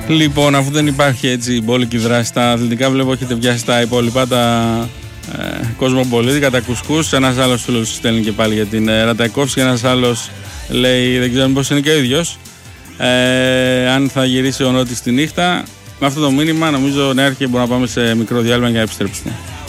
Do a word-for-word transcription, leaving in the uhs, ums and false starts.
Λοιπόν, αφού δεν υπάρχει έτσι μπόλικη δράση στα αθλητικά, βλέπω έχετε πιάσει τα υπόλοιπα, τα ε, κοσμοπολίτικα, τα κουσκούς. Ένας άλλος φίλος στέλνει και πάλι για την ε, Ρατακόφσκι, ένας άλλος λέει, δεν ξέρω μήπως είναι και ο ίδιος, ε, αν θα γυρίσει ο Νότης τη νύχτα. Με αυτό το μήνυμα νομίζω να έρχεται, μπορούμε να πάμε σε μικρό διάλειμμα για να επιστρέψουμε.